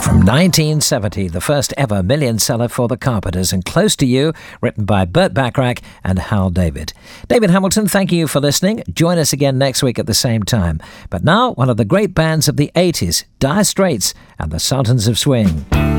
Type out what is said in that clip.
From 1970, the first ever million seller for the Carpenters, and Close to You, written by Burt Bacharach and Hal David. David Hamilton, thank you for listening. Join us again next week at the same time. But now, one of the great bands of the 80s, Dire Straits and the Sultans of Swing.